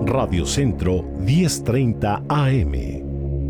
Radio Centro 1030 AM.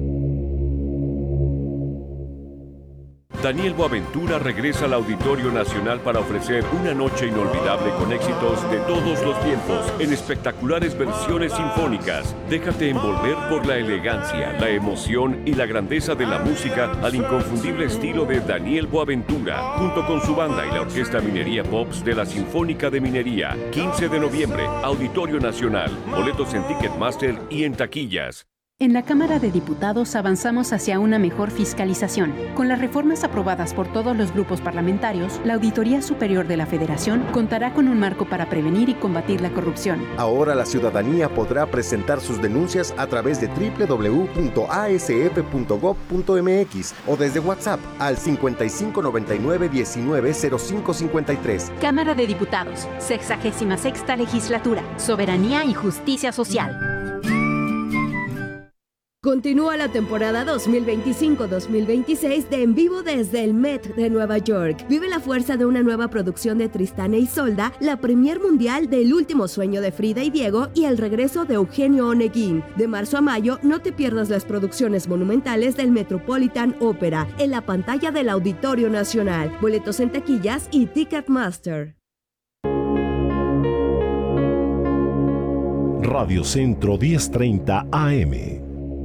Daniel Boaventura regresa al Auditorio Nacional para ofrecer una noche inolvidable con éxitos de todos los tiempos en espectaculares versiones sinfónicas. Déjate envolver por la elegancia, la emoción y la grandeza de la música al inconfundible estilo de Daniel Boaventura, junto con su banda y la Orquesta Minería Pops de la Sinfónica de Minería. 15 de noviembre, Auditorio Nacional. Boletos en Ticketmaster y en taquillas. En la Cámara de Diputados avanzamos hacia una mejor fiscalización. Con las reformas aprobadas por todos los grupos parlamentarios, la Auditoría Superior de la Federación contará con un marco para prevenir y combatir la corrupción. Ahora la ciudadanía podrá presentar sus denuncias a través de www.asf.gov.mx o desde WhatsApp al 5599-190553. Cámara de Diputados, 66ª Legislatura, Soberanía y Justicia Social. Continúa la temporada 2025-2026 de En Vivo desde el Met de Nueva York. Vive la fuerza de una nueva producción de Tristán e Isolda, la premier mundial del Último Sueño de Frida y Diego y el regreso de Eugenio Oneguín. De marzo a mayo, no te pierdas las producciones monumentales del Metropolitan Opera en la pantalla del Auditorio Nacional. Boletos en taquillas y Ticketmaster. Radio Centro 1030 AM.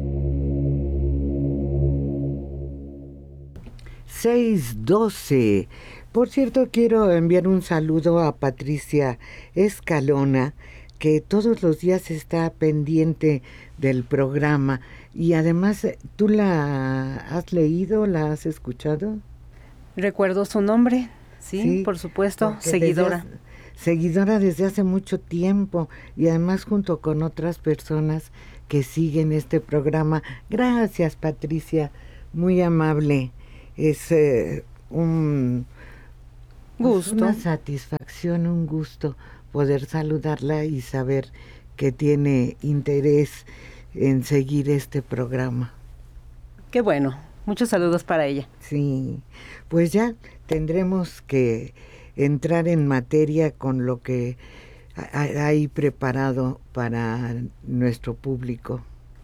6:12. Por cierto, quiero enviar un saludo a Patricia Escalona, que todos los días está pendiente del programa. Y además, ¿tú la has leído, la has escuchado? Recuerdo su nombre, sí, por supuesto, seguidora. Seguidora desde hace mucho tiempo y además junto con otras personas que siguen este programa. Gracias, Patricia, muy amable. Es un gusto, una satisfacción, un gusto poder saludarla y saber que tiene interés en seguir este programa. Qué bueno, muchos saludos para ella. Sí, pues ya tendremos que entrar en materia con lo que hay preparado para nuestro público.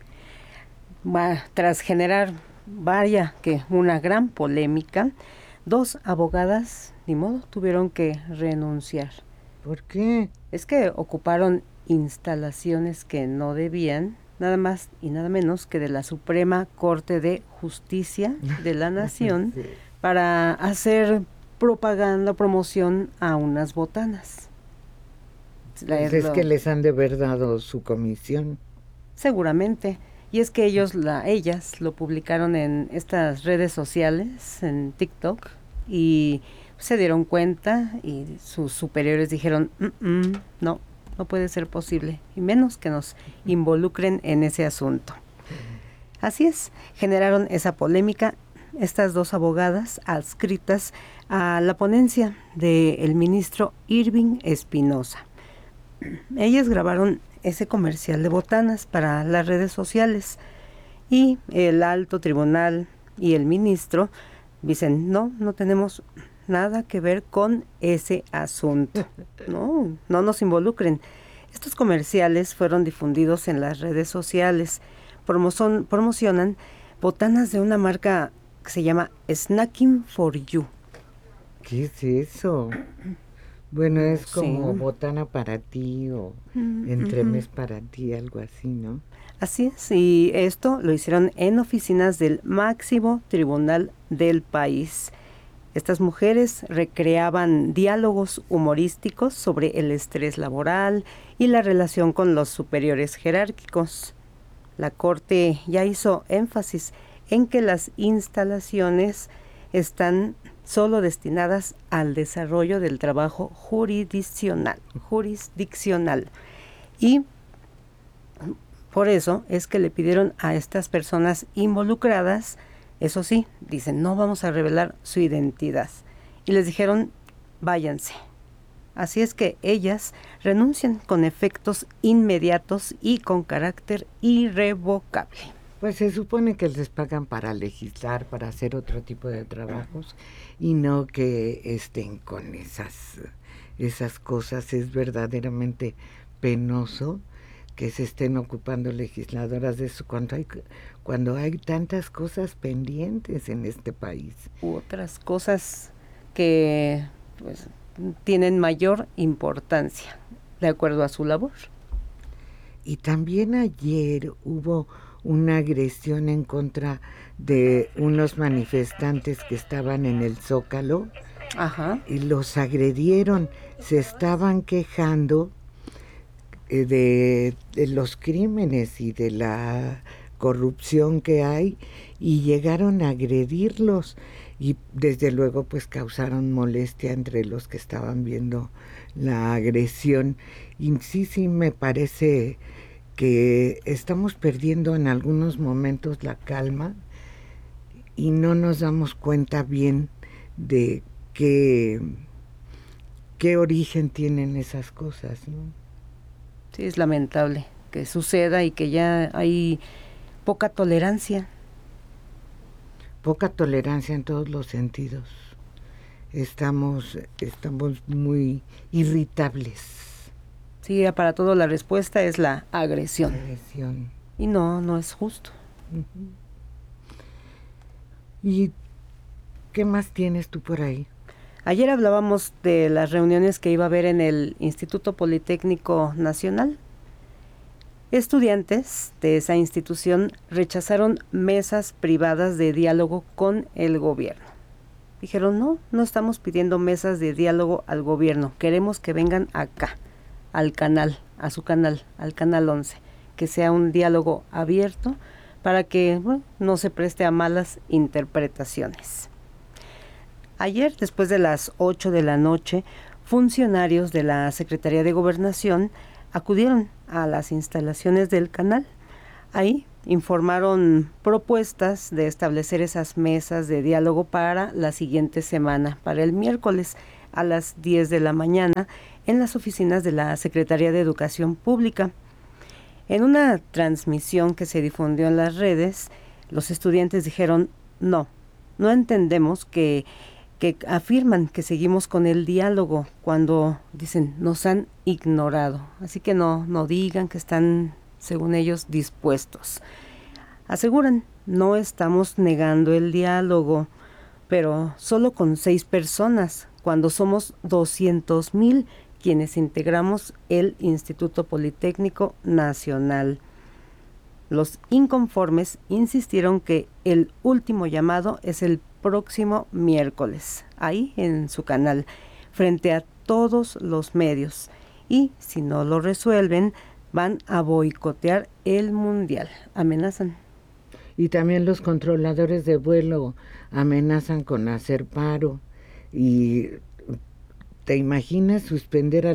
Tras generar una gran polémica, 2 abogadas, ni modo, tuvieron que renunciar. ¿Por qué? Es que ocuparon instalaciones que no debían, nada más y nada menos que de la Suprema Corte de Justicia de la Nación, sí, para hacer propaganda, promoción a unas botanas. Pues es que les han de haber dado su comisión. Seguramente. Y es que ellas lo publicaron en estas redes sociales, en TikTok, y se dieron cuenta y sus superiores dijeron, no puede ser posible, y menos que nos involucren en ese asunto. Así es, generaron esa polémica estas 2 abogadas adscritas a la ponencia del ministro Irving Espinosa. Ellas grabaron ese comercial de botanas para las redes sociales y el alto tribunal y el ministro dicen, no tenemos nada que ver con ese asunto, no nos involucren. Estos comerciales fueron difundidos en las redes sociales, promocionan botanas de una marca que se llama Snacking for You. ¿Qué es eso? Bueno, es como botana para ti o entremés para ti, algo así, ¿no? Así es, y esto lo hicieron en oficinas del máximo tribunal del país. Estas mujeres recreaban diálogos humorísticos sobre el estrés laboral y la relación con los superiores jerárquicos. La Corte ya hizo énfasis en que las instalaciones están solo destinadas al desarrollo del trabajo jurisdiccional. Y por eso es que le pidieron a estas personas involucradas, eso sí, dicen, no vamos a revelar su identidad. Y les dijeron, váyanse. Así es que ellas renuncian con efectos inmediatos y con carácter irrevocable. Pues se supone que les pagan para legislar, para hacer otro tipo de trabajos y no que estén con esas cosas. Es verdaderamente penoso que se estén ocupando legisladoras de eso cuando hay tantas cosas pendientes en este país. U otras cosas que pues tienen mayor importancia de acuerdo a su labor. Y también ayer hubo una agresión en contra de unos manifestantes que estaban en el Zócalo. Ajá. Y los agredieron, se estaban quejando de los crímenes y de la corrupción que hay, y llegaron a agredirlos, y desde luego pues causaron molestia entre los que estaban viendo la agresión. Y sí me parece que estamos perdiendo en algunos momentos la calma y no nos damos cuenta bien de qué origen tienen esas cosas, ¿no? Sí, es lamentable que suceda y que ya hay poca tolerancia. Poca tolerancia en todos los sentidos. Estamos muy irritables. Sí, para todo la respuesta es la agresión. Agresión. Y no es justo. Uh-huh. ¿Y qué más tienes tú por ahí? Ayer hablábamos de las reuniones que iba a haber en el Instituto Politécnico Nacional. Estudiantes de esa institución rechazaron mesas privadas de diálogo con el gobierno. Dijeron, no estamos pidiendo mesas de diálogo al gobierno, queremos que vengan acá, al canal, a su canal, al canal 11, que sea un diálogo abierto para que no se preste a malas interpretaciones. Ayer, después de las 8 de la noche, funcionarios de la Secretaría de Gobernación acudieron a las instalaciones del canal. Ahí informaron propuestas de establecer esas mesas de diálogo para la siguiente semana, para el miércoles a las 10 de la mañana, en las oficinas de la Secretaría de Educación Pública. En una transmisión que se difundió en las redes, los estudiantes dijeron, no entendemos que afirman que seguimos con el diálogo cuando dicen nos han ignorado. Así que no digan que están, según ellos, dispuestos. Aseguran, no estamos negando el diálogo, pero solo con 6 personas, cuando somos 200,000 quienes integramos el Instituto Politécnico Nacional. Los inconformes insistieron que el último llamado es el próximo miércoles, ahí en su canal, frente a todos los medios. Y si no lo resuelven, van a boicotear el Mundial. Amenazan. Y también los controladores de vuelo amenazan con hacer paro. Y te imaginas suspender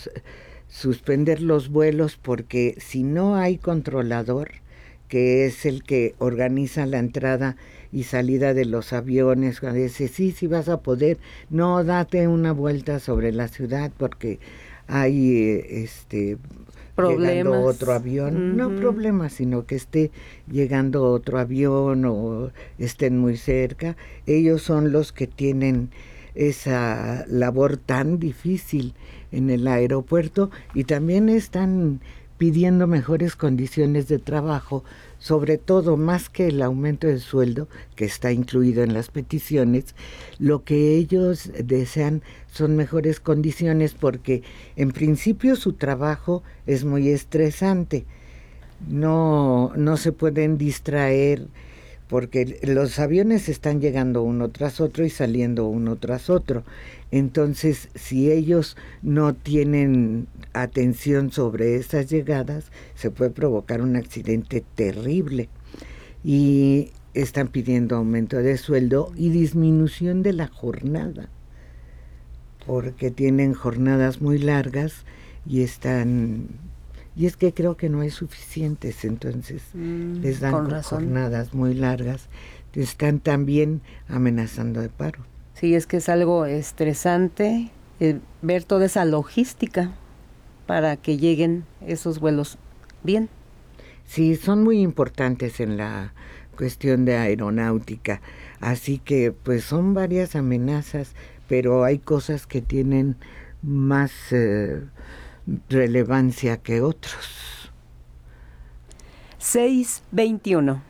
los vuelos, porque si no hay controlador, que es el que organiza la entrada y salida de los aviones, cuando dice, sí vas a poder, no, date una vuelta sobre la ciudad porque hay problemas. Llegando otro avión, Uh-huh. No problemas, sino que esté llegando otro avión o estén muy cerca. Ellos son los que tienen esa labor tan difícil en el aeropuerto, y también están pidiendo mejores condiciones de trabajo, sobre todo más que el aumento de sueldo, que está incluido en las peticiones. Lo que ellos desean son mejores condiciones, porque en principio su trabajo es muy estresante. No se pueden distraer, porque los aviones están llegando uno tras otro y saliendo uno tras otro. Entonces, si ellos no tienen atención sobre esas llegadas, se puede provocar un accidente terrible. Y están pidiendo aumento de sueldo y disminución de la jornada, porque tienen jornadas muy largas y es que creo que no hay suficientes, entonces les dan jornadas muy largas. Están también amenazando de paro. Sí, es que es algo estresante ver toda esa logística para que lleguen esos vuelos bien. Sí, son muy importantes en la cuestión de aeronáutica, así que pues son varias amenazas, pero hay cosas que tienen más relevancia que otros. 621.